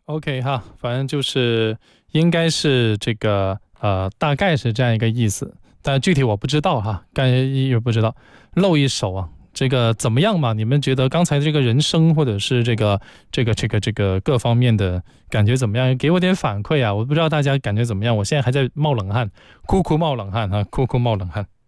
OK 哈，反正就是应该是这个大概是这样一个意思，但具体我不知道哈，刚才也不知道。露一手啊，这个怎么样嘛？你们觉得刚才这个人声或者是这个各方面的感觉怎么样？给我点反馈啊！我不知道大家感觉怎么样，我现在还在冒冷汗，哭哭冒冷汗啊，哭哭冒冷汗。